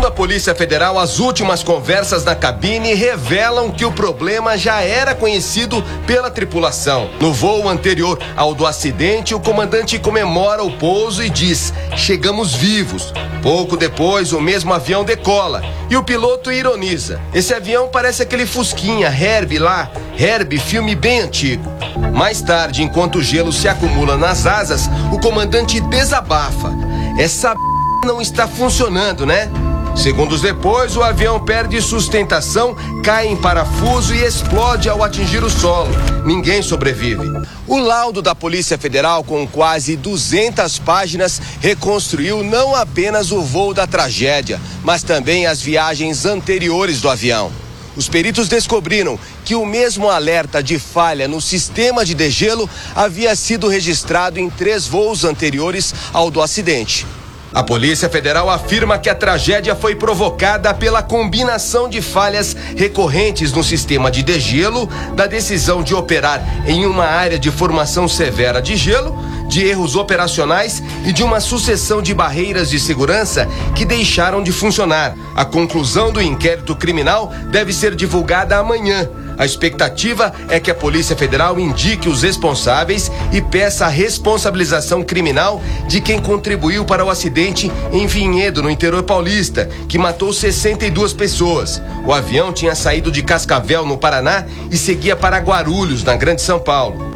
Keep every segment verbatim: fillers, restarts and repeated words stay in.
Segundo a Polícia Federal, as últimas conversas na cabine revelam que o problema já era conhecido pela tripulação. No voo anterior ao do acidente, o comandante comemora o pouso e diz: chegamos vivos. Pouco depois, o mesmo avião decola e o piloto ironiza: esse avião parece aquele Fusquinha Herbie lá, Herbie, filme bem antigo. Mais tarde, enquanto o gelo se acumula nas asas, o comandante desabafa: essa não está funcionando, né? Segundos depois, o avião perde sustentação, cai em parafuso e explode ao atingir o solo. Ninguém sobrevive. O laudo da Polícia Federal, com quase duzentas páginas, reconstruiu não apenas o voo da tragédia, mas também as viagens anteriores do avião. Os peritos descobriram que o mesmo alerta de falha no sistema de degelo havia sido registrado em três voos anteriores ao do acidente. A Polícia Federal afirma que a tragédia foi provocada pela combinação de falhas recorrentes no sistema de degelo, da decisão de operar em uma área de formação severa de gelo, de erros operacionais e de uma sucessão de barreiras de segurança que deixaram de funcionar. A conclusão do inquérito criminal deve ser divulgada amanhã. A expectativa é que a Polícia Federal indique os responsáveis e peça a responsabilização criminal de quem contribuiu para o acidente em Vinhedo, no interior paulista, que matou sessenta e duas pessoas. O avião tinha saído de Cascavel, no Paraná, e seguia para Guarulhos, na Grande São Paulo.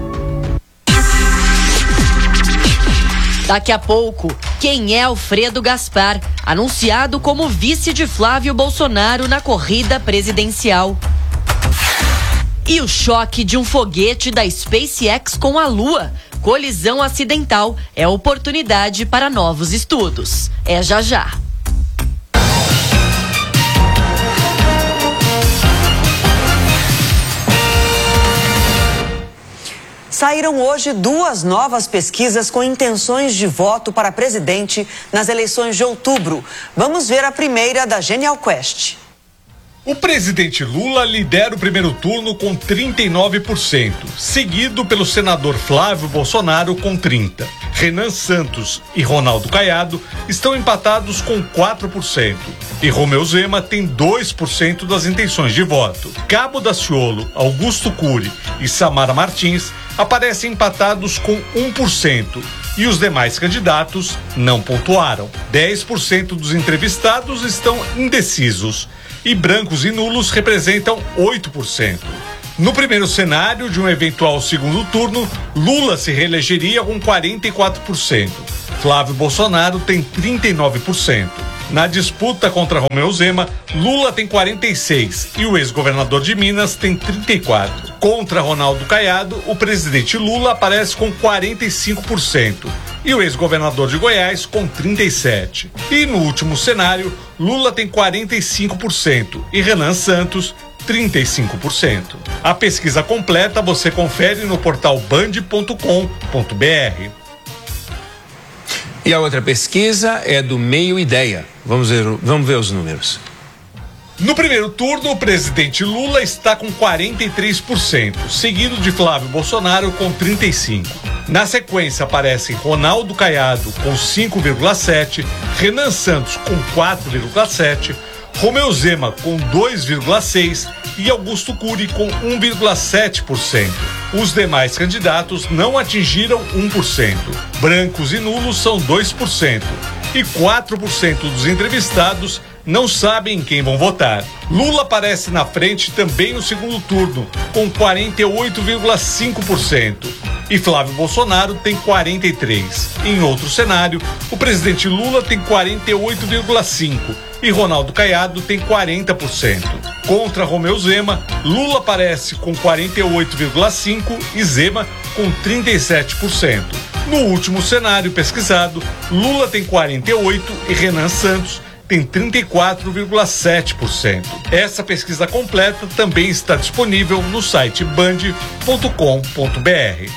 Daqui a pouco, quem é Alfredo Gaspar, anunciado como vice de Flávio Bolsonaro na corrida presidencial. E o choque de um foguete da SpaceX com a Lua. Colisão acidental é oportunidade para novos estudos. É já já. Saíram hoje duas novas pesquisas com intenções de voto para presidente nas eleições de outubro. Vamos ver a primeira da Genial Quest. O presidente Lula lidera o primeiro turno com trinta e nove por cento, seguido pelo senador Flávio Bolsonaro com trinta por cento. Renan Santos e Ronaldo Caiado estão empatados com quatro por cento. E Romeu Zema tem dois por cento das intenções de voto. Cabo Daciolo, Augusto Cury e Samara Martins aparecem empatados com um por cento. E os demais candidatos não pontuaram. dez por cento dos entrevistados estão indecisos. E brancos e nulos representam oito por cento. No primeiro cenário de um eventual segundo turno, Lula se reelegeria com quarenta e quatro por cento. Flávio Bolsonaro tem trinta e nove por cento. Na disputa contra Romeu Zema, Lula tem quarenta e seis por cento e o ex-governador de Minas tem trinta e quatro por cento. Contra Ronaldo Caiado, o presidente Lula aparece com quarenta e cinco por cento e o ex-governador de Goiás com trinta e sete por cento. E no último cenário, Lula tem quarenta e cinco por cento e Renan Santos trinta e cinco por cento. A pesquisa completa você confere no portal band ponto com ponto br. E a outra pesquisa é do Meio Ideia. Vamos ver, vamos ver os números. No primeiro turno, o presidente Lula está com quarenta e três por cento, seguido de Flávio Bolsonaro com trinta e cinco por cento. Na sequência aparecem Ronaldo Caiado com cinco vírgula sete por cento, Renan Santos com quatro vírgula sete por cento, Romeu Zema com dois vírgula seis por cento e Augusto Cury com um vírgula sete por cento. Os demais candidatos não atingiram um por cento. Brancos e nulos são dois por cento. E quatro por cento dos entrevistados não sabem em quem vão votar. Lula aparece na frente também no segundo turno, com quarenta e oito vírgula cinco por cento. E Flávio Bolsonaro tem quarenta e três por cento. Em outro cenário, o presidente Lula tem quarenta e oito vírgula cinco por cento. E Ronaldo Caiado tem quarenta por cento. Contra Romeu Zema, Lula aparece com quarenta e oito vírgula cinco por cento e Zema com trinta e sete por cento. No último cenário pesquisado, Lula tem quarenta e oito por cento e Renan Santos tem trinta e quatro vírgula sete por cento. Essa pesquisa completa também está disponível no site band ponto com ponto br.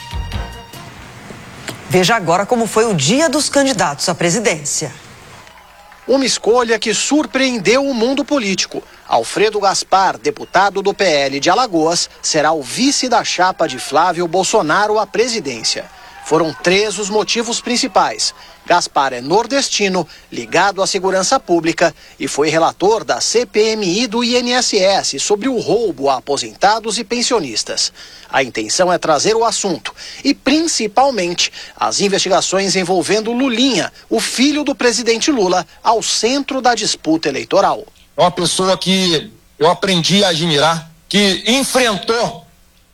Veja agora como foi o dia dos candidatos à presidência. Uma escolha que surpreendeu o mundo político. Alfredo Gaspar, deputado do P L de Alagoas, será o vice da chapa de Flávio Bolsonaro à presidência. Foram três os motivos principais. Gaspar é nordestino, ligado à segurança pública e foi relator da C P M I do I N S S sobre o roubo a aposentados e pensionistas. A intenção é trazer o assunto e, principalmente, as investigações envolvendo Lulinha, o filho do presidente Lula, ao centro da disputa eleitoral. É uma pessoa que eu aprendi a admirar, que enfrentou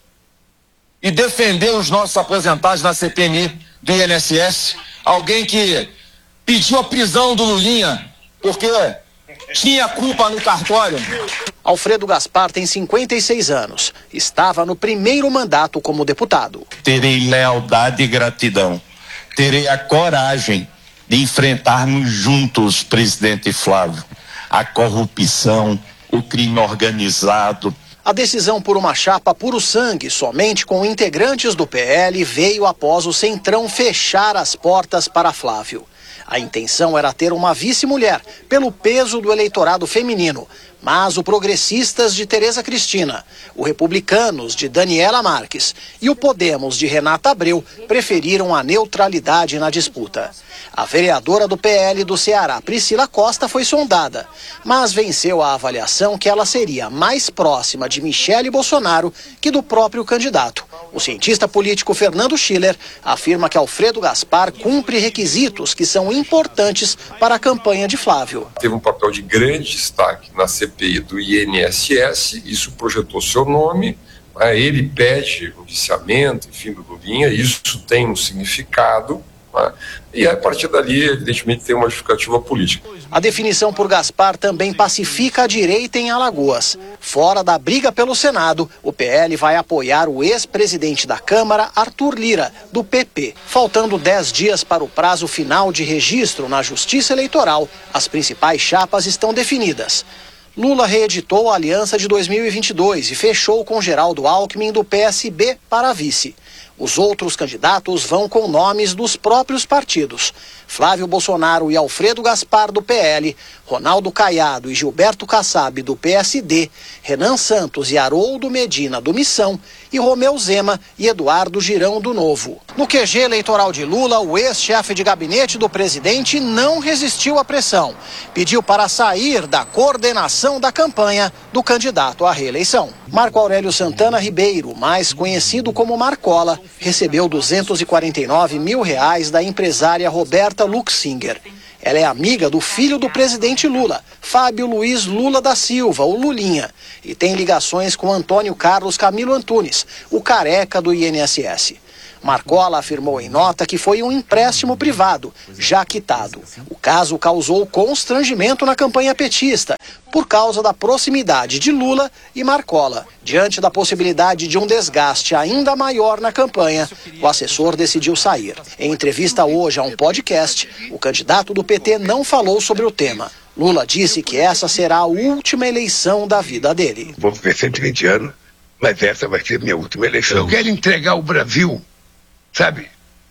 e defendeu os nossos aposentados na C P M I do I N S S. Alguém que pediu a prisão do Lulinha porque tinha culpa no cartório. Alfredo Gaspar tem cinquenta e seis anos. Estava no primeiro mandato como deputado. Terei lealdade e gratidão. Terei a coragem de enfrentarmos juntos, presidente Flávio, a corrupção, o crime organizado. A decisão por uma chapa puro sangue, somente com integrantes do P L, veio após o Centrão fechar as portas para Flávio. A intenção era ter uma vice-mulher, pelo peso do eleitorado feminino. Mas o Progressistas de Tereza Cristina, o Republicanos de Daniela Marques e o Podemos de Renata Abreu preferiram a neutralidade na disputa. A vereadora do P L do Ceará, Priscila Costa, foi sondada, mas venceu a avaliação que ela seria mais próxima de Michele Bolsonaro que do próprio candidato. O cientista político Fernando Schiller afirma que Alfredo Gaspar cumpre requisitos que são importantes para a campanha de Flávio. Teve um papel de grande destaque na C P I do I N S S, isso projetou seu nome, né? Ele pede o viciamento, enfim, do Lulinha, isso tem um significado, né? E a partir dali, evidentemente, tem uma justificativa política. A definição por Gaspar também pacifica a direita em Alagoas. Fora da briga pelo Senado, o P L vai apoiar o ex-presidente da Câmara, Arthur Lira, do P P. Faltando dez dias para o prazo final de registro na Justiça Eleitoral, as principais chapas estão definidas. Lula reeditou a aliança de dois mil e vinte e dois e fechou com Geraldo Alckmin do P S B para vice. Os outros candidatos vão com nomes dos próprios partidos. Flávio Bolsonaro e Alfredo Gaspar do P L, Ronaldo Caiado e Gilberto Kassab do P S D, Renan Santos e Haroldo Medina do Missão e Romeu Zema e Eduardo Girão do Novo. No Q G eleitoral de Lula, o ex-chefe de gabinete do presidente não resistiu à pressão. Pediu para sair da coordenação da campanha do candidato à reeleição. Marco Aurélio Santana Ribeiro, mais conhecido como Marcola, recebeu duzentos e quarenta e nove mil reais da empresária Roberta Luxinger. Ela é amiga do filho do presidente Lula, Fábio Luiz Lula da Silva, o Lulinha, e tem ligações com Antônio Carlos Camilo Antunes, o careca do I N S S. Marcola afirmou em nota que foi um empréstimo privado, já quitado. O caso causou constrangimento na campanha petista, por causa da proximidade de Lula e Marcola. Diante da possibilidade de um desgaste ainda maior na campanha, o assessor decidiu sair. Em entrevista hoje a um podcast, o candidato do P T não falou sobre o tema. Lula disse que essa será a última eleição da vida dele. Vou viver cento e vinte anos, mas essa vai ser minha última eleição. Eu quero entregar o Brasil, sabe,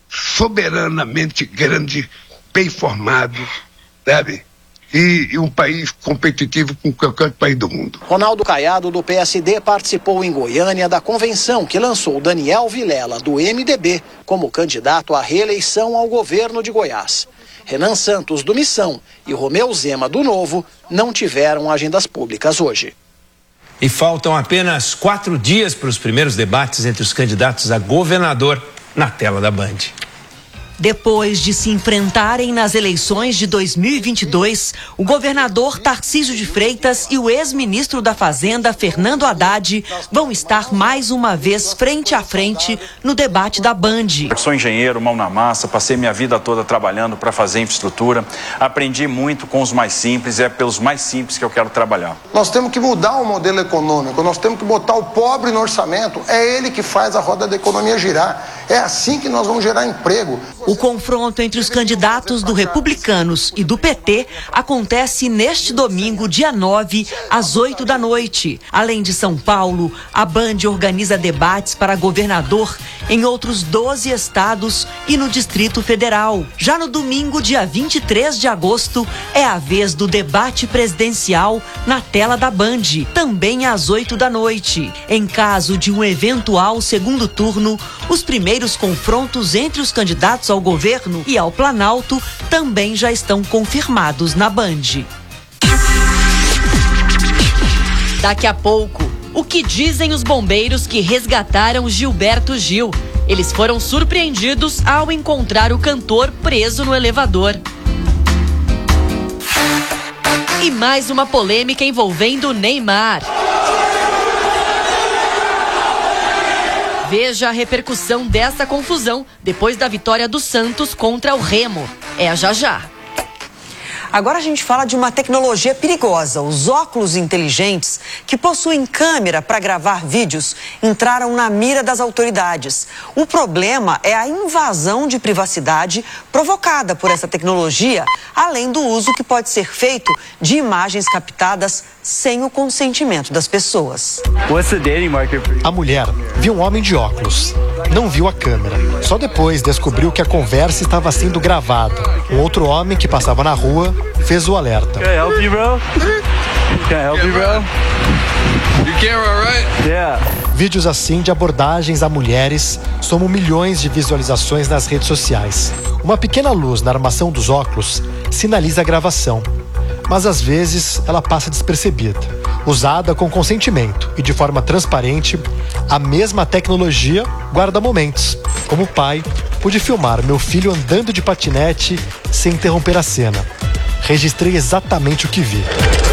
soberanamente grande, bem formado, sabe, e, e um país competitivo com qualquer país do mundo. Ronaldo Caiado, do P S D, participou em Goiânia da convenção que lançou Daniel Vilela, do M D B, como candidato à reeleição ao governo de Goiás. Renan Santos, do Missão, e Romeu Zema, do Novo, não tiveram agendas públicas hoje. E faltam apenas quatro dias para os primeiros debates entre os candidatos a governador na tela da Band. Depois de se enfrentarem nas eleições de dois mil e vinte e dois, o governador Tarcísio de Freitas e o ex-ministro da Fazenda, Fernando Haddad, vão estar mais uma vez frente a frente no debate da Band. Eu sou engenheiro, mão na massa, passei minha vida toda trabalhando para fazer infraestrutura. Aprendi muito com os mais simples e é pelos mais simples que eu quero trabalhar. Nós temos que mudar o modelo econômico, nós temos que botar o pobre no orçamento. É ele que faz a roda da economia girar. É assim que nós vamos gerar emprego. O confronto entre os candidatos do Republicanos e do P T acontece neste domingo, dia nove, às oito da noite. Além de São Paulo, a Band organiza debates para governador em outros doze estados e no Distrito Federal. Já no domingo, dia vinte e três de agosto, é a vez do debate presidencial na tela da Band, também às oito da noite. Em caso de um eventual segundo turno, os primeiros primeiros confrontos entre os candidatos ao governo e ao Planalto também já estão confirmados na Band. Daqui a pouco, o que dizem os bombeiros que resgataram Gilberto Gil? Eles foram surpreendidos ao encontrar o cantor preso no elevador. E mais uma polêmica envolvendo Neymar. Veja a repercussão dessa confusão depois da vitória do Santos contra o Remo. É já já. Agora a gente fala de uma tecnologia perigosa. Os óculos inteligentes, que possuem câmera para gravar vídeos, entraram na mira das autoridades. O problema é a invasão de privacidade provocada por essa tecnologia, além do uso que pode ser feito de imagens captadas sem o consentimento das pessoas. A mulher viu um homem de óculos, não viu a câmera. Só depois descobriu que a conversa estava sendo gravada. Um outro homem que passava na rua fez o alerta. Can I help you, bro? Can I help you, bro? Your camera, right? Yeah. Vídeos assim de abordagens a mulheres somam milhões de visualizações nas redes sociais. Uma pequena luz na armação dos óculos sinaliza a gravação, mas às vezes ela passa despercebida. Usada com consentimento e de forma transparente, a mesma tecnologia guarda momentos. Como pai, pude filmar meu filho andando de patinete sem interromper a cena. Registrei exatamente o que vi.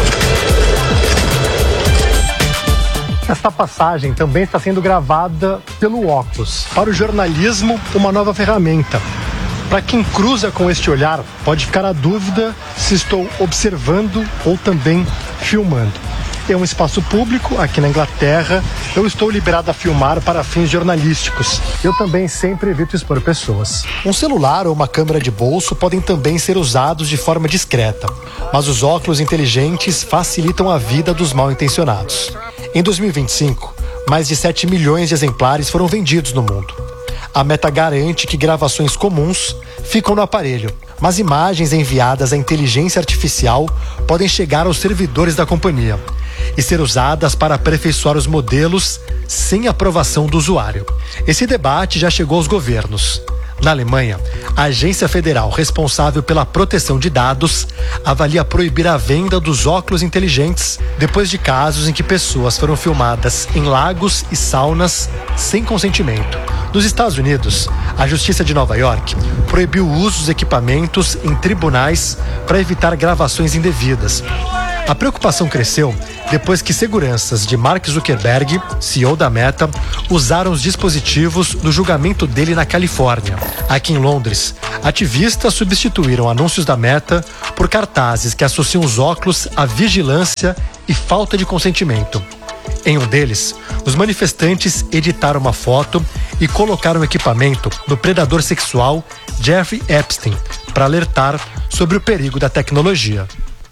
Esta passagem também está sendo gravada pelo óculos. Para o jornalismo, uma nova ferramenta. Para quem cruza com este olhar, pode ficar a dúvida se estou observando ou também filmando. É um espaço público aqui na Inglaterra. Eu estou liberado a filmar para fins jornalísticos. Eu também sempre evito expor pessoas. Um celular ou uma câmera de bolso podem também ser usados de forma discreta, mas os óculos inteligentes facilitam a vida dos mal-intencionados. Em dois mil e vinte e cinco, mais de sete milhões de exemplares foram vendidos no mundo. A Meta garante que gravações comuns ficam no aparelho, mas imagens enviadas à inteligência artificial podem chegar aos servidores da companhia e ser usadas para aperfeiçoar os modelos sem aprovação do usuário. Esse debate já chegou aos governos. Na Alemanha, a agência federal responsável pela proteção de dados avalia proibir a venda dos óculos inteligentes depois de casos em que pessoas foram filmadas em lagos e saunas sem consentimento. Nos Estados Unidos, a Justiça de Nova York proibiu o uso dos equipamentos em tribunais para evitar gravações indevidas. A preocupação cresceu depois que seguranças de Mark Zuckerberg, C E O da Meta, usaram os dispositivos no julgamento dele na Califórnia. Aqui em Londres, ativistas substituíram anúncios da Meta por cartazes que associam os óculos à vigilância e falta de consentimento. Em um deles, os manifestantes editaram uma foto e colocaram o equipamento no predador sexual Jeffrey Epstein para alertar sobre o perigo da tecnologia.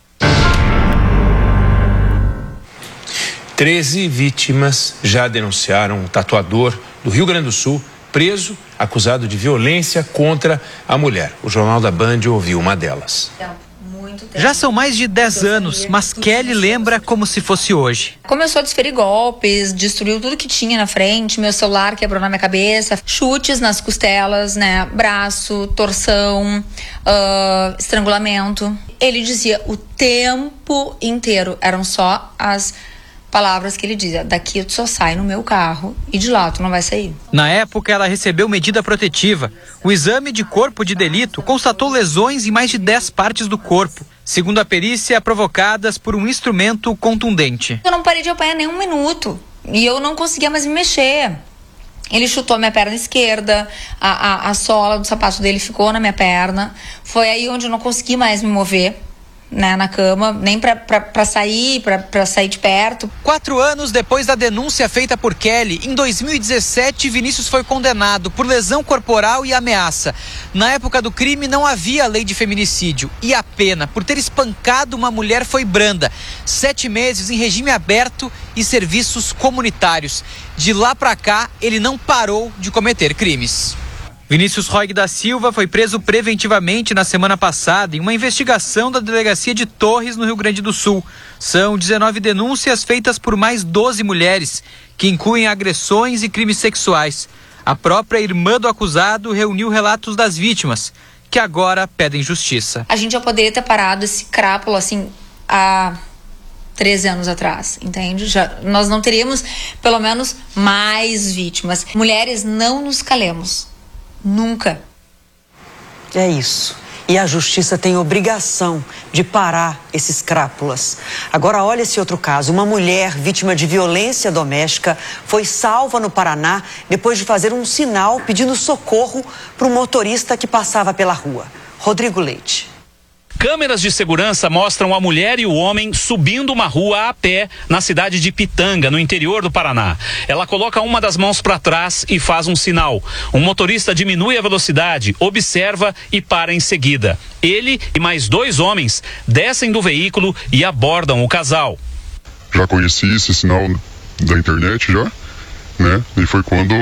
treze vítimas já denunciaram um tatuador do Rio Grande do Sul preso, acusado de violência contra a mulher. O Jornal da Band ouviu uma delas. Já são mais de dez anos, mas Kelly lembra como se fosse hoje. Começou a desferir golpes, destruiu tudo que tinha na frente, meu celular quebrou na minha cabeça, chutes nas costelas, né, braço, torção, uh, estrangulamento. Ele dizia o tempo inteiro, eram só as palavras que ele dizia: daqui tu só sai no meu carro e de lá tu não vai sair. Na época, ela recebeu medida protetiva. O exame de corpo de delito constatou lesões em mais de dez partes do corpo, segundo a perícia, provocadas por um instrumento contundente. Eu não parei de apanhar nem um minuto e eu não conseguia mais me mexer. Ele chutou a minha perna esquerda, a, a, a sola do sapato dele ficou na minha perna. Foi aí onde eu não consegui mais me mover, né, na cama, nem pra, pra, pra sair, pra, pra sair de perto. Quatro anos depois da denúncia feita por Kelly, em dois mil e dezessete, Vinícius foi condenado por lesão corporal e ameaça. Na época do crime não havia lei de feminicídio e a pena por ter espancado uma mulher foi branda. Sete meses em regime aberto e serviços comunitários. De lá pra cá, ele não parou de cometer crimes. Vinícius Roig da Silva foi preso preventivamente na semana passada em uma investigação da delegacia de Torres, no Rio Grande do Sul. São dezenove denúncias feitas por mais doze mulheres, que incluem agressões e crimes sexuais. A própria irmã do acusado reuniu relatos das vítimas, que agora pedem justiça. A gente já poderia ter parado esse crápula assim há treze anos atrás, entende? Já, nós não teríamos pelo menos mais vítimas. Mulheres, não nos calemos. Nunca. É isso. E a justiça tem obrigação de parar esses crápulas. Agora olha esse outro caso. Uma mulher vítima de violência doméstica foi salva no Paraná depois de fazer um sinal pedindo socorro para um motorista que passava pela rua. Rodrigo Leite. Câmeras de segurança mostram a mulher e o homem subindo uma rua a pé na cidade de Pitanga, no interior do Paraná. Ela coloca uma das mãos para trás e faz um sinal. Um motorista diminui a velocidade, observa e para em seguida. Ele e mais dois homens descem do veículo e abordam o casal. Já conheci esse sinal da internet já, né? E foi quando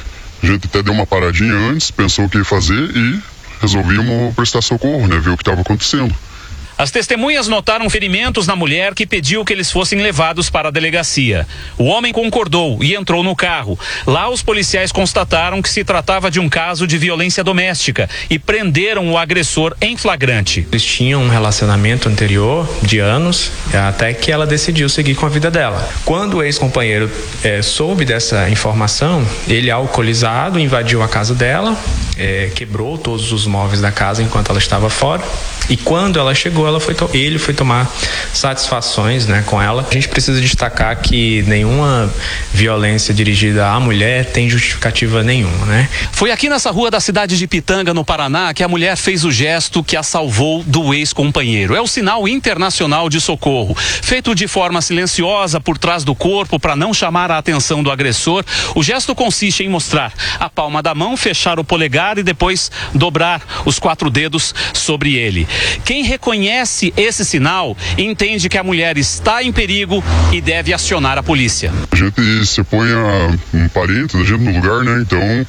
a gente até deu uma paradinha antes, pensou o que ia fazer e resolvimos prestar socorro, né? Ver o que estava acontecendo. As testemunhas notaram ferimentos na mulher que pediu que eles fossem levados para a delegacia. O homem concordou e entrou no carro. Lá, os policiais constataram que se tratava de um caso de violência doméstica e prenderam o agressor em flagrante. Eles tinham um relacionamento anterior de anos, até que ela decidiu seguir com a vida dela. Quando o ex-companheiro é, soube dessa informação, ele, alcoolizado, invadiu a casa dela, é, quebrou todos os móveis da casa enquanto ela estava fora. E quando ela chegou, ela foi to- ele foi tomar satisfações, né, com ela. A gente precisa destacar que nenhuma violência dirigida à mulher tem justificativa nenhuma, né? Foi aqui nessa rua da cidade de Pitanga, no Paraná, que a mulher fez o gesto que a salvou do ex-companheiro. É o sinal internacional de socorro. Feito de forma silenciosa por trás do corpo para não chamar a atenção do agressor, o gesto consiste em mostrar a palma da mão, fechar o polegar e depois dobrar os quatro dedos sobre ele. Quem reconhece esse sinal entende que a mulher está em perigo e deve acionar a polícia. A gente se põe a um parente da gente no lugar, né? Então,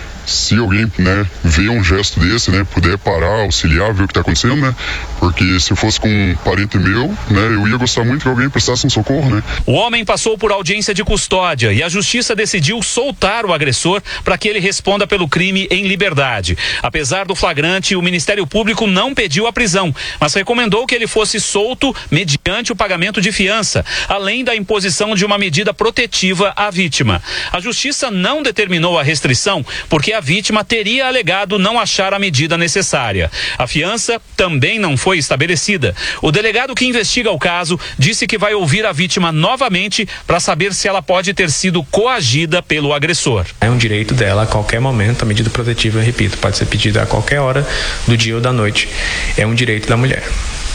se alguém, né, vê um gesto desse, né, puder parar, auxiliar, ver o que está acontecendo, né? Porque se fosse com um parente meu, né, eu ia gostar muito que alguém prestasse um socorro, né? O homem passou por audiência de custódia e a justiça decidiu soltar o agressor para que ele responda pelo crime em liberdade. Apesar do flagrante, o Ministério Público não pediu a prisão, mas recomendou que ele fosse solto mediante o pagamento de fiança, além da imposição de uma medida protetiva à vítima. A justiça não determinou a restrição porque a vítima teria alegado não achar a medida necessária. A fiança também não foi estabelecida. O delegado que investiga o caso disse que vai ouvir a vítima novamente para saber se ela pode ter sido coagida pelo agressor. É um direito dela a qualquer momento, a medida protetiva, eu repito, pode ser pedida a qualquer hora do dia ou da noite. É um direito da mulher.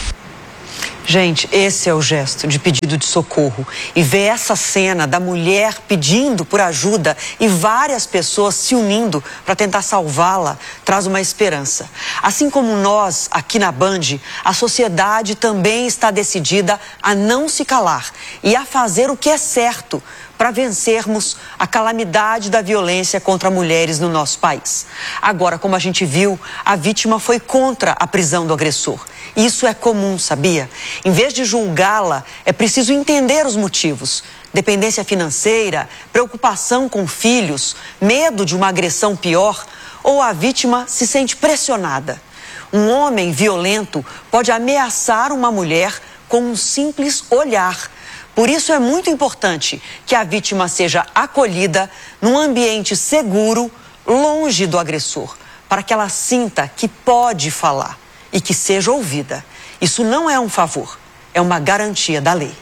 Gente, esse é o gesto de pedido de socorro. E ver essa cena da mulher pedindo por ajuda e várias pessoas se unindo para tentar salvá-la traz uma esperança. Assim como nós, aqui na Band, a sociedade também está decidida a não se calar e a fazer o que é certo para vencermos a calamidade da violência contra mulheres no nosso país. Agora, como a gente viu, a vítima foi contra a prisão do agressor. Isso é comum, sabia? Em vez de julgá-la, é preciso entender os motivos. Dependência financeira, preocupação com filhos, medo de uma agressão pior, ou a vítima se sente pressionada. Um homem violento pode ameaçar uma mulher com um simples olhar. Por isso é muito importante que a vítima seja acolhida num ambiente seguro, longe do agressor, para que ela sinta que pode falar e que seja ouvida. Isso não é um favor, é uma garantia da lei.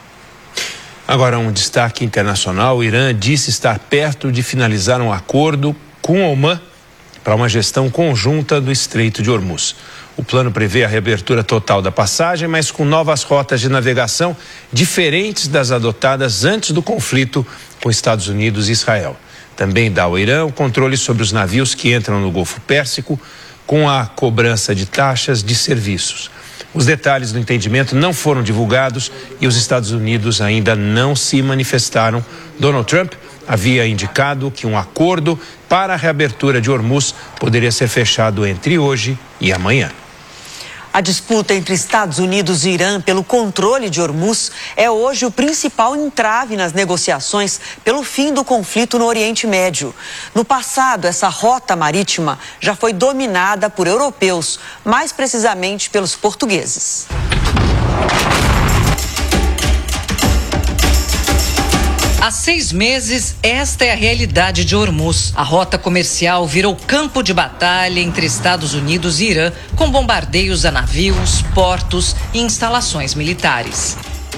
Agora, um destaque internacional: o Irã disse estar perto de finalizar um acordo com Omã para uma gestão conjunta do Estreito de Hormuz. O plano prevê a reabertura total da passagem, mas com novas rotas de navegação diferentes das adotadas antes do conflito com Estados Unidos e Israel. Também dá ao Irã o controle sobre os navios que entram no Golfo Pérsico, com a cobrança de taxas de serviços. Os detalhes do entendimento não foram divulgados e os Estados Unidos ainda não se manifestaram. Donald Trump havia indicado que um acordo para a reabertura de Hormuz poderia ser fechado entre hoje e amanhã. A disputa entre Estados Unidos e Irã pelo controle de Hormuz é hoje o principal entrave nas negociações pelo fim do conflito no Oriente Médio. No passado, essa rota marítima já foi dominada por europeus, mais precisamente pelos portugueses. Há seis meses, esta é a realidade de Hormuz. A rota comercial virou campo de batalha entre Estados Unidos e Irã, com bombardeios a navios, portos e instalações militares.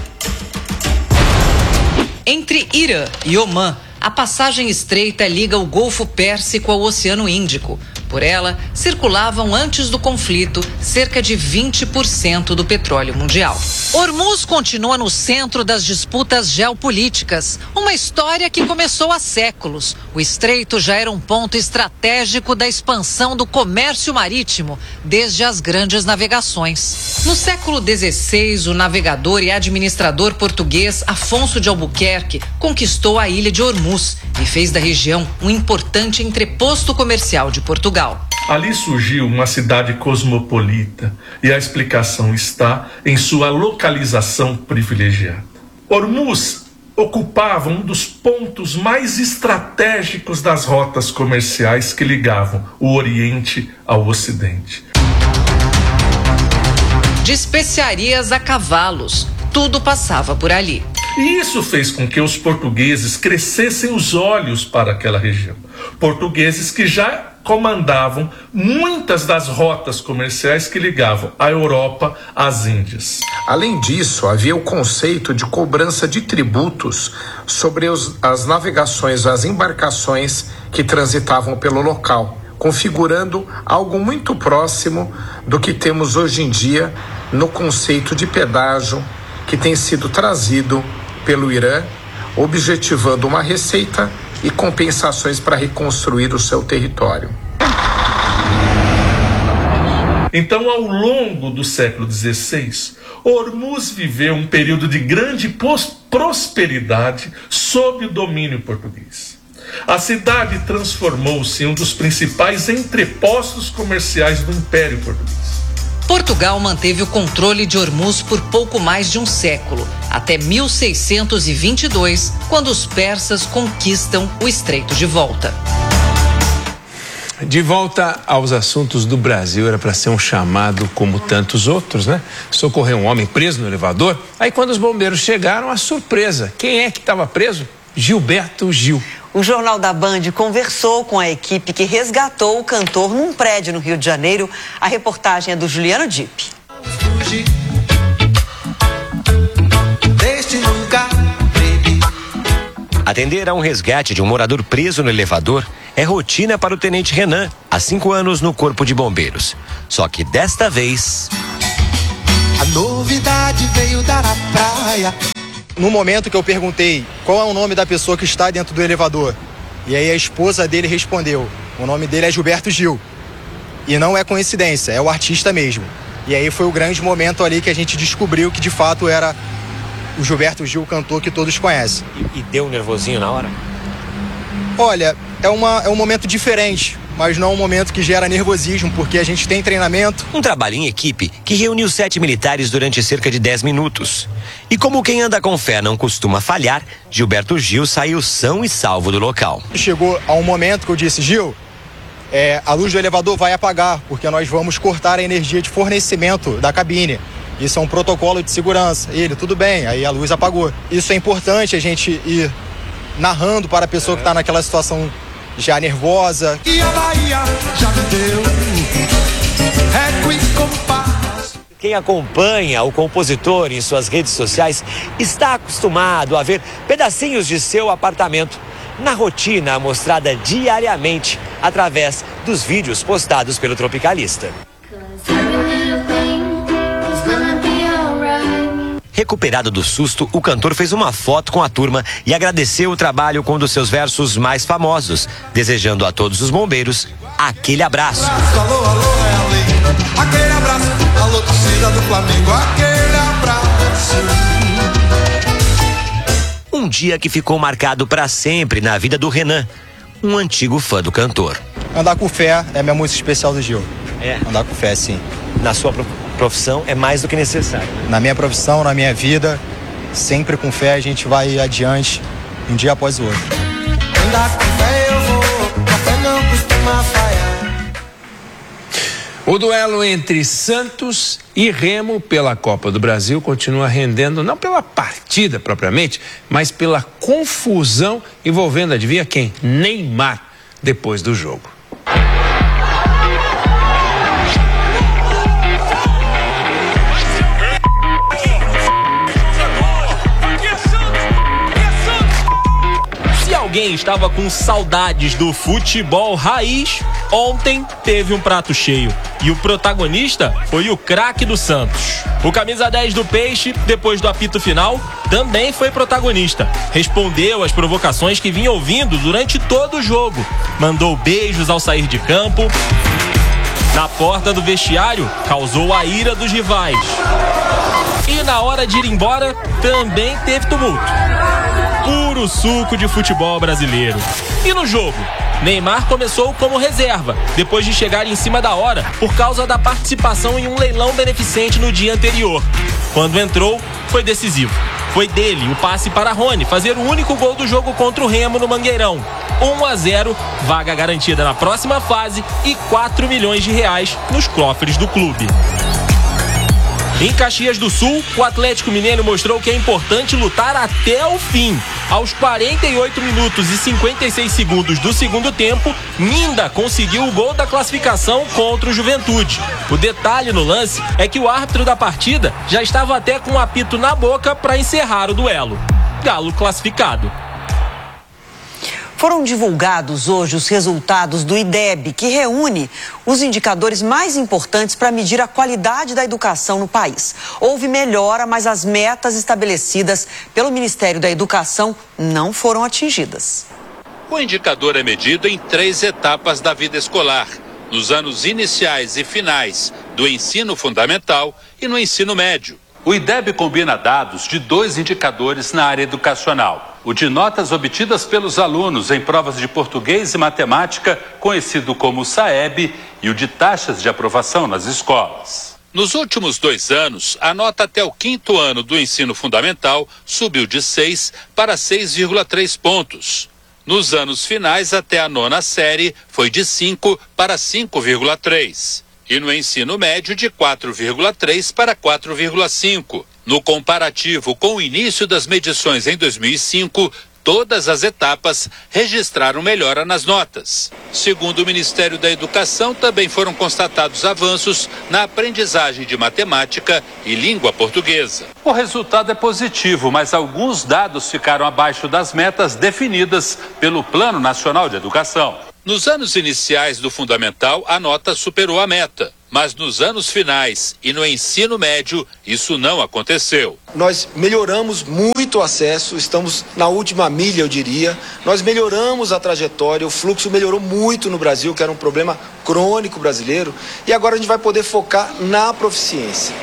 Entre Irã e Omã, a passagem estreita liga o Golfo Pérsico ao Oceano Índico. Por ela, circulavam antes do conflito cerca de vinte por cento do petróleo mundial. Hormuz continua no centro das disputas geopolíticas, uma história que começou há séculos. O estreito já era um ponto estratégico da expansão do comércio marítimo, desde as grandes navegações. No século dezesseis, o navegador e administrador português Afonso de Albuquerque conquistou a ilha de Hormuz e fez da região um importante entreposto comercial de Portugal. Ali surgiu uma cidade cosmopolita e a explicação está em sua localização privilegiada. Hormuz ocupava um dos pontos mais estratégicos das rotas comerciais que ligavam o Oriente ao Ocidente. De especiarias a cavalos, tudo passava por ali. E isso fez com que os portugueses crescessem os olhos para aquela região. Portugueses que já comandavam muitas das rotas comerciais que ligavam a Europa às Índias. Além disso, havia o conceito de cobrança de tributos sobre os, as navegações, as embarcações que transitavam pelo local, configurando algo muito próximo do que temos hoje em dia no conceito de pedágio que tem sido trazido pelo Irã, objetivando uma receita e compensações para reconstruir o seu território. Então, ao longo do século dezesseis, Hormuz viveu um período de grande prosperidade sob o domínio português. A cidade transformou-se em um dos principais entrepostos comerciais do Império Português. Portugal manteve o controle de Hormuz por pouco mais de um século, até mil seiscentos e vinte e dois, quando os persas conquistam o estreito de volta. De volta aos assuntos do Brasil, era para ser um chamado como tantos outros, né? Socorrer um homem preso no elevador. Aí quando os bombeiros chegaram, a surpresa. Quem é que estava preso? Gilberto Gil. O Jornal da Band conversou com a equipe que resgatou o cantor num prédio no Rio de Janeiro. A reportagem é do Juliano Dipp. Atender a um resgate de um morador preso no elevador é rotina para o tenente Renan, há cinco anos no Corpo de Bombeiros. Só que desta vez... A novidade veio dar a praia. No momento que eu perguntei qual é o nome da pessoa que está dentro do elevador, e aí a esposa dele respondeu, o nome dele é Gilberto Gil. E não é coincidência, é o artista mesmo. E aí foi o grande momento ali que a gente descobriu que de fato era o Gilberto Gil, o cantor que todos conhecem. E, e deu um nervosinho na hora? Olha, é, uma, é um momento diferente, mas não um momento que gera nervosismo, porque a gente tem treinamento. Um trabalho em equipe que reuniu sete militares durante cerca de dez minutos. E como quem anda com fé não costuma falhar, Gilberto Gil saiu são e salvo do local. Chegou a um momento que eu disse, Gil, é, a luz do elevador vai apagar, porque nós vamos cortar a energia de fornecimento da cabine. Isso é um protocolo de segurança. Ele, tudo bem, aí a luz apagou. Isso é importante a gente ir narrando para a pessoa que está naquela situação já nervosa. E a Bahia já me deu régua e compás. Quem acompanha o compositor em suas redes sociais está acostumado a ver pedacinhos de seu apartamento na rotina mostrada diariamente através dos vídeos postados pelo tropicalista. Recuperado do susto, o cantor fez uma foto com a turma e agradeceu o trabalho com um dos seus versos mais famosos, desejando a todos os bombeiros aquele abraço. Alô, alô, é a lei. Aquele abraço, alô, torcida do Flamengo, aquele abraço. Um dia que ficou marcado para sempre na vida do Renan, um antigo fã do cantor. Andar com fé é a minha música especial do Gil. É? Andar com fé, sim. Na sua profissão é mais do que necessário. Na minha profissão, na minha vida, sempre com fé a gente vai adiante, um dia após o outro. O duelo entre Santos e Remo pela Copa do Brasil continua rendendo, não pela partida propriamente, mas pela confusão envolvendo, adivinha quem? Neymar, depois do jogo. Alguém estava com saudades do futebol raiz, ontem teve um prato cheio. E o protagonista foi o craque do Santos. O camisa dez do Peixe, depois do apito final, também foi protagonista. Respondeu às provocações que vinha ouvindo durante todo o jogo. Mandou beijos ao sair de campo. Na porta do vestiário, causou a ira dos rivais. E na hora de ir embora, também teve tumulto. Puro suco de futebol brasileiro. E no jogo, Neymar começou como reserva, depois de chegar em cima da hora por causa da participação em um leilão beneficente no dia anterior. Quando entrou, foi decisivo. Foi dele o passe para Rony fazer o único gol do jogo contra o Remo no Mangueirão. um a zero, vaga garantida na próxima fase e quatro milhões de reais nos cofres do clube. Em Caxias do Sul, o Atlético Mineiro mostrou que é importante lutar até o fim. Aos quarenta e oito minutos e cinquenta e seis segundos do segundo tempo, Minda conseguiu o gol da classificação contra o Juventude. O detalhe no lance é que o árbitro da partida já estava até com um apito na boca para encerrar o duelo. Galo classificado. Foram divulgados hoje os resultados do IDEB, que reúne os indicadores mais importantes para medir a qualidade da educação no país. Houve melhora, mas as metas estabelecidas pelo Ministério da Educação não foram atingidas. O indicador é medido em três etapas da vida escolar: nos anos iniciais e finais do ensino fundamental e no ensino médio. O IDEB combina dados de dois indicadores na área educacional: o de notas obtidas pelos alunos em provas de português e matemática, conhecido como SAEB, e o de taxas de aprovação nas escolas. Nos últimos dois anos, a nota até o quinto ano do ensino fundamental subiu de seis para seis vírgula três pontos. Nos anos finais, até a nona série, foi de cinco para cinco vírgula três. E no ensino médio, de quatro vírgula três para quatro vírgula cinco. No comparativo com o início das medições em dois mil e cinco, todas as etapas registraram melhora nas notas. Segundo o Ministério da Educação, também foram constatados avanços na aprendizagem de matemática e língua portuguesa. O resultado é positivo, mas alguns dados ficaram abaixo das metas definidas pelo Plano Nacional de Educação. Nos anos iniciais do fundamental, a nota superou a meta, mas nos anos finais e no ensino médio, isso não aconteceu. Nós melhoramos muito o acesso, estamos na última milha, eu diria. Nós melhoramos a trajetória, o fluxo melhorou muito no Brasil, que era um problema crônico brasileiro, e agora a gente vai poder focar na proficiência.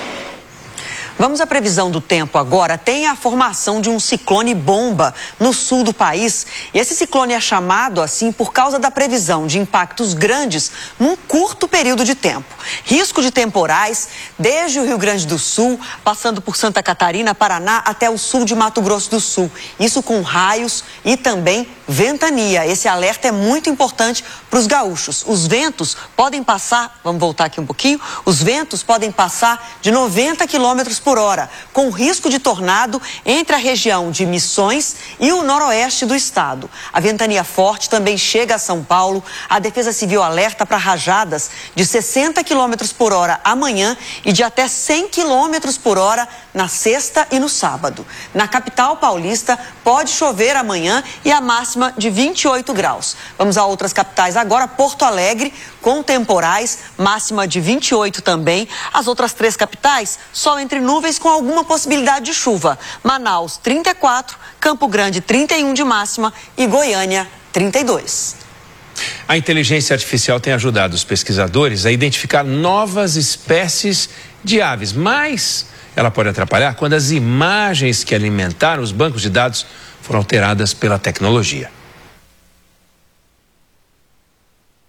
Vamos à previsão do tempo agora. Tem a formação de um ciclone bomba no sul do país. E esse ciclone é chamado assim por causa da previsão de impactos grandes num curto período de tempo. Risco de temporais desde o Rio Grande do Sul, passando por Santa Catarina, Paraná, até o sul de Mato Grosso do Sul. Isso com raios e também ventania. Esse alerta é muito importante para os gaúchos. Os ventos podem passar, vamos voltar aqui um pouquinho, os ventos podem passar de noventa quilômetros por hora, com risco de tornado entre a região de Missões e o noroeste do estado. A ventania forte também chega a São Paulo. A Defesa Civil alerta para rajadas de sessenta quilômetros por hora amanhã e de até cem quilômetros por hora na sexta e no sábado. Na capital paulista pode chover amanhã e a máxima de vinte e oito graus. Vamos a outras capitais agora. Porto Alegre com temporais, máxima de vinte e oito também. As outras três capitais, sol entre nuvens com alguma possibilidade de chuva. Manaus, trinta e quatro, Campo Grande, trinta e um de máxima e Goiânia, trinta e dois. A inteligência artificial tem ajudado os pesquisadores a identificar novas espécies de aves, mas ela pode atrapalhar quando as imagens que alimentaram os bancos de dados foram alteradas pela tecnologia.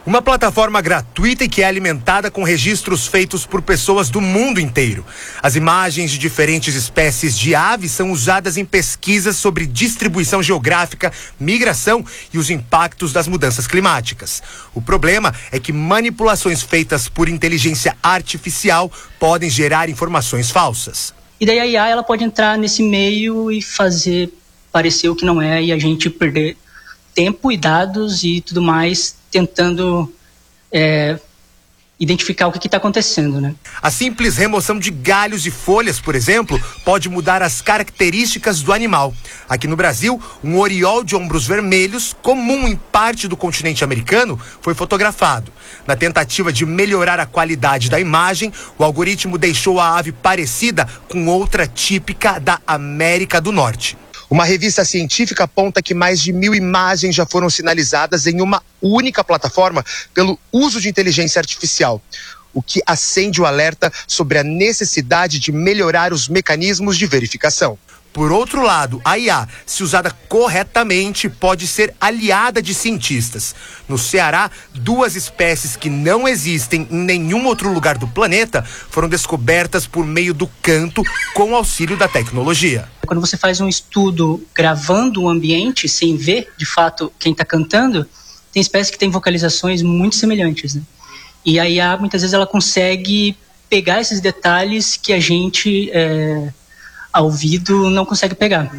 Uma plataforma gratuita e que é alimentada com registros feitos por pessoas do mundo inteiro. As imagens de diferentes espécies de aves são usadas em pesquisas sobre distribuição geográfica, migração e os impactos das mudanças climáticas. O problema é que manipulações feitas por inteligência artificial podem gerar informações falsas. E daí a I A ela pode entrar nesse meio e fazer parecer o que não é e a gente perder tempo e dados e tudo mais tentando é, identificar o que está acontecendo, né? A simples remoção de galhos e folhas, por exemplo, pode mudar as características do animal. Aqui no Brasil, um oriol de ombros vermelhos, comum em parte do continente americano, foi fotografado. Na tentativa de melhorar a qualidade da imagem, o algoritmo deixou a ave parecida com outra típica da América do Norte. Uma revista científica aponta que mais de mil imagens já foram sinalizadas em uma única plataforma pelo uso de inteligência artificial, o que acende o alerta sobre a necessidade de melhorar os mecanismos de verificação. Por outro lado, a I A, se usada corretamente, pode ser aliada de cientistas. No Ceará, duas espécies que não existem em nenhum outro lugar do planeta foram descobertas por meio do canto com o auxílio da tecnologia. Quando você faz um estudo gravando o ambiente sem ver, de fato, quem está cantando, tem espécies que têm vocalizações muito semelhantes, né? E a I A, muitas vezes, ela consegue pegar esses detalhes que a gente... É... ao ouvido não consegue pegar.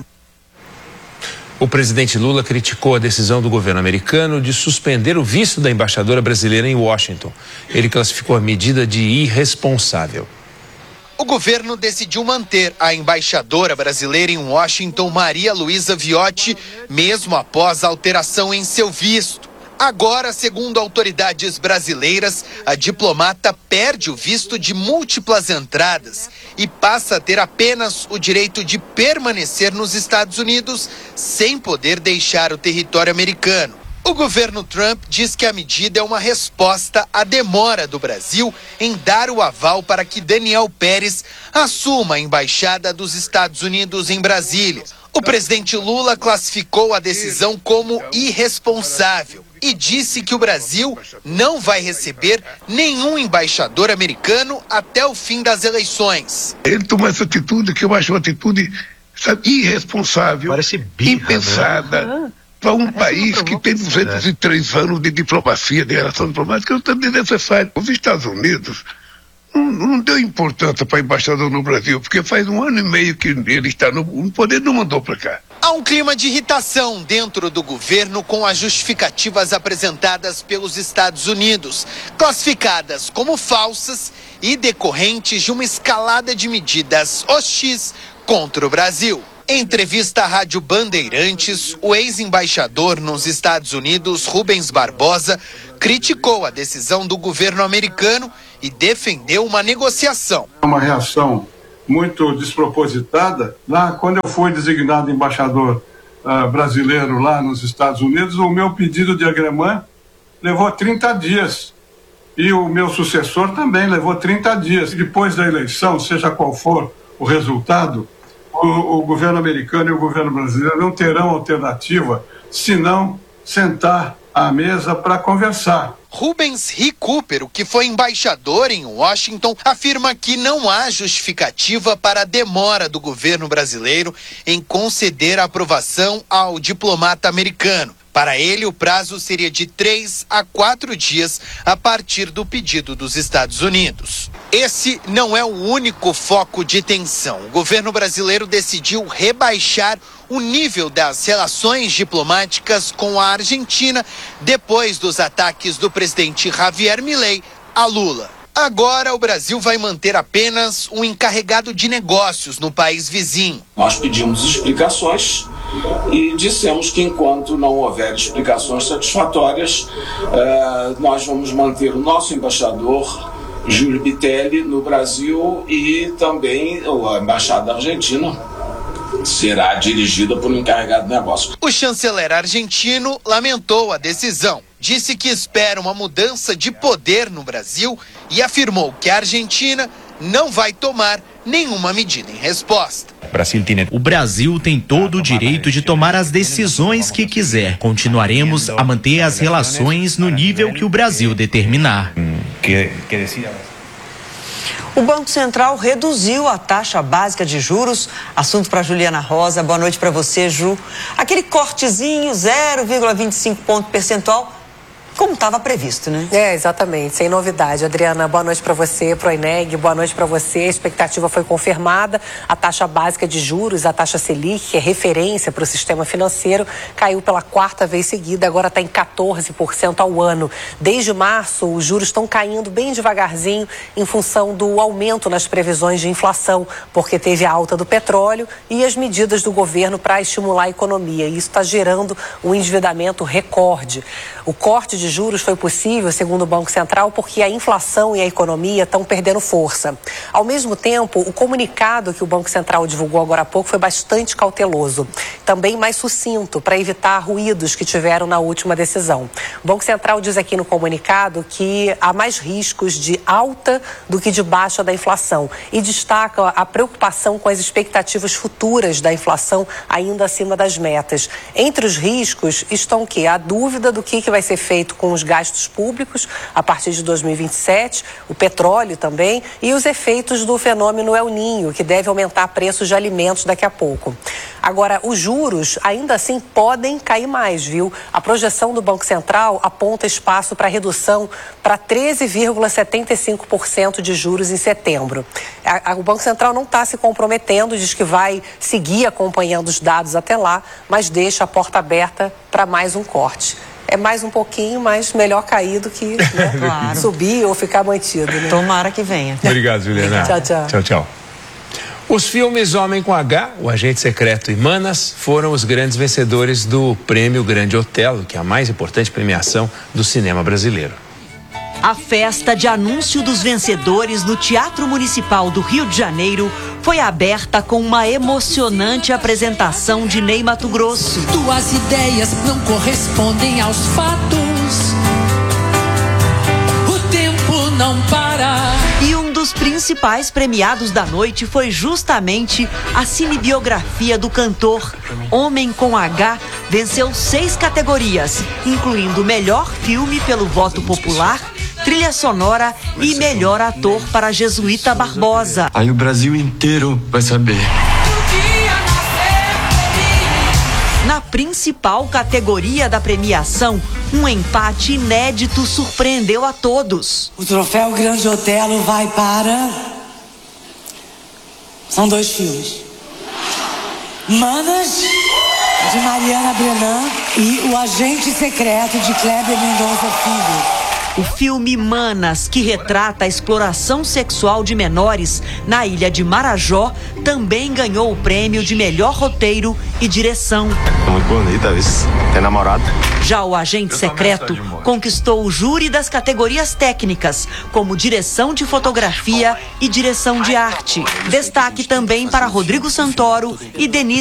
O presidente Lula criticou a decisão do governo americano de suspender o visto da embaixadora brasileira em Washington. Ele classificou a medida de irresponsável. O governo decidiu manter a embaixadora brasileira em Washington, Maria Luísa Viotti, mesmo após a alteração em seu visto. Agora, segundo autoridades brasileiras, a diplomata perde o visto de múltiplas entradas e passa a ter apenas o direito de permanecer nos Estados Unidos sem poder deixar o território americano. O governo Trump diz que a medida é uma resposta à demora do Brasil em dar o aval para que Daniel Pérez assuma a embaixada dos Estados Unidos em Brasília. O presidente Lula classificou a decisão como irresponsável e disse que o Brasil não vai receber nenhum embaixador americano até o fim das eleições. Ele tomou essa atitude que eu acho uma atitude, sabe, irresponsável, birra, impensada, né? Para um Essa país que tem duzentos e três anos de diplomacia, de relação diplomática, não é necessário. Os Estados Unidos não, não deu importância para embaixador no Brasil, porque faz um ano e meio que ele está no, no poder, não mandou para cá. Há um clima de irritação dentro do governo com as justificativas apresentadas pelos Estados Unidos, classificadas como falsas e decorrentes de uma escalada de medidas hostis contra o Brasil. Em entrevista à Rádio Bandeirantes, o ex-embaixador nos Estados Unidos, Rubens Barbosa, criticou a decisão do governo americano e defendeu uma negociação. Uma reação muito despropositada. Lá, quando eu fui designado embaixador uh, brasileiro lá nos Estados Unidos, o meu pedido de agremã levou trinta dias. E o meu sucessor também levou trinta dias. Depois da eleição, seja qual for o resultado, o, o governo americano e o governo brasileiro não terão alternativa senão sentar à mesa para conversar. Rubens Recupero, que foi embaixador em Washington, afirma que não há justificativa para a demora do governo brasileiro em conceder a aprovação ao diplomata americano. Para ele, o prazo seria de três a quatro dias a partir do pedido dos Estados Unidos. Esse não é o único foco de tensão. O governo brasileiro decidiu rebaixar o nível das relações diplomáticas com a Argentina depois dos ataques do presidente Javier Milei a Lula. Agora o Brasil vai manter apenas um encarregado de negócios no país vizinho. Nós pedimos explicações e dissemos que enquanto não houver explicações satisfatórias, eh, nós vamos manter o nosso embaixador Júlio Bitelli no Brasil e também a embaixada argentina será dirigida por um encarregado de negócio. O chanceler argentino lamentou a decisão. Disse que espera uma mudança de poder no Brasil e afirmou que a Argentina não vai tomar nenhuma medida em resposta. O Brasil tem todo o direito de tomar as decisões que quiser. Continuaremos a manter as relações no nível que o Brasil determinar. O Banco Central reduziu a taxa básica de juros. Assunto para Juliana Rosa. Boa noite para você, Ju. Aquele cortezinho, zero vírgula vinte e cinco ponto percentual, como estava previsto, né? É, exatamente, sem novidade. Adriana, boa noite para você, pro Eneg, boa noite para você. A expectativa foi confirmada. A taxa básica de juros, a taxa Selic, que é referência para o sistema financeiro, caiu pela quarta vez seguida, agora está em quatorze por cento ao ano. Desde março, os juros estão caindo bem devagarzinho em função do aumento nas previsões de inflação, porque teve a alta do petróleo e as medidas do governo para estimular a economia. E isso está gerando um endividamento recorde. O corte de juros foi possível, segundo o Banco Central, porque a inflação e a economia estão perdendo força. Ao mesmo tempo, o comunicado que o Banco Central divulgou agora há pouco foi bastante cauteloso, também mais sucinto, para evitar ruídos que tiveram na última decisão. O Banco Central diz aqui no comunicado que há mais riscos de alta do que de baixa da inflação e destaca a preocupação com as expectativas futuras da inflação ainda acima das metas. Entre os riscos estão o quê? A dúvida do que, que vai ser feito com os gastos públicos a partir de dois mil e vinte e sete, o petróleo também e os efeitos do fenômeno El Niño, que deve aumentar preços de alimentos daqui a pouco. Agora, os juros ainda assim podem cair mais, viu? A projeção do Banco Central aponta espaço para redução para treze vírgula setenta e cinco por cento de juros em setembro. A, a, o Banco Central não está se comprometendo, diz que vai seguir acompanhando os dados até lá, mas deixa a porta aberta para mais um corte. É mais um pouquinho, mas melhor cair do que né, claro. subir ou ficar mantido. Né? Tomara que venha. Obrigado, Juliana. Tchau, tchau. Tchau, tchau. Os filmes Homem com H, O Agente Secreto e Manas foram os grandes vencedores do Prêmio Grande Otelo, que é a mais importante premiação do cinema brasileiro. A festa de anúncio dos vencedores no Teatro Municipal do Rio de Janeiro foi aberta com uma emocionante apresentação de Ney Matogrosso. Tuas ideias não correspondem aos fatos. O tempo não para. E um dos principais premiados da noite foi justamente a cinebiografia do cantor. Homem com H venceu seis categorias, incluindo melhor filme pelo voto popular, trilha sonora e melhor ator para Jesuíta Barbosa. Aí o Brasil inteiro vai saber. Na principal categoria da premiação, um empate inédito surpreendeu a todos. O troféu Grande Otelo vai para... São dois filmes. Manas, de Mariana Brenan, e O Agente Secreto, de Kleber Mendonça Filho. O filme Manas, que retrata a exploração sexual de menores na ilha de Marajó, também ganhou o prêmio de melhor roteiro e direção. É muito bonita, isso. Tem namorado? Já O Agente Secreto conquistou o júri das categorias técnicas, como direção de fotografia e direção de arte. Destaque também para Rodrigo Santoro e Denise